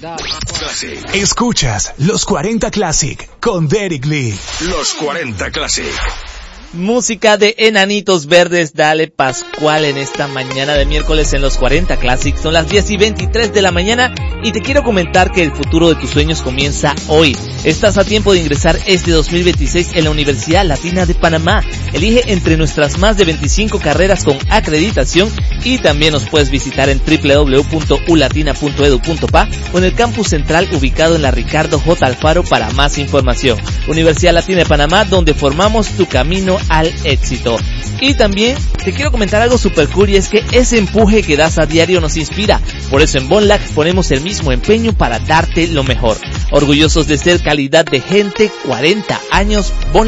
Classic. Escuchas Los 40 Classic con Derek Lee. Los 40 Classic. Música de Enanitos Verdes, Dale Pascual en esta mañana de miércoles en Los 40 Classic. Son las 10:23 de la mañana y te quiero comentar que el futuro de tus sueños comienza hoy. Estás a tiempo de ingresar este 2026 en la Universidad Latina de Panamá. Elige entre nuestras más de 25 carreras con acreditación y también nos puedes visitar en www.ulatina.edu.pa o en el campus central ubicado en la Ricardo J. Alfaro para más información. Universidad Latina de Panamá, donde formamos tu camino al éxito. Y también te quiero comentar algo super cool, y es que ese empuje que das a diario nos inspira. Por eso en Bonlac ponemos el mismo empeño para darte lo mejor. Orgullosos de ser calidad de gente, 40 años Bonlac.